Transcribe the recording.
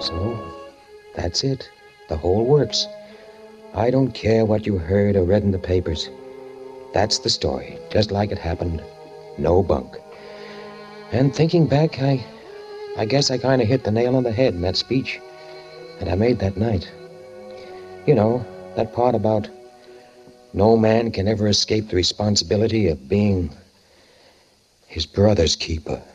So, that's it. The whole works. I don't care what you heard or read in the papers. That's the story, just like it happened. No bunk. And thinking back, I guess I kind of hit the nail on the head in that speech that I made that night. You know, that part about no man can ever escape the responsibility of being his brother's keeper.